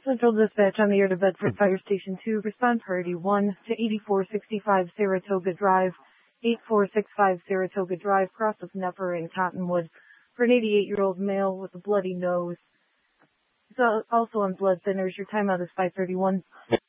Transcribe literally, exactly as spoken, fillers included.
Central Dispatch on the air to Bedford Fire Station two. Respond priority one to eighty-four sixty-five Saratoga Drive, eighty-four sixty-five Saratoga Drive, cross of Nepper in Cottonwood, for an eighty-eight-year-old male with a bloody nose. He's also on blood thinners. Your timeout is five thirty-one.